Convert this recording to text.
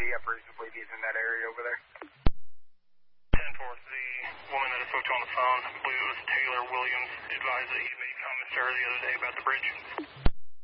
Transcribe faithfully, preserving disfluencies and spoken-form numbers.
you have reasonably be in that area over there? ten four, the woman that I spoke to on the phone, I believe it was Taylor Williams, advised that he made comments to her the other day about the bridge.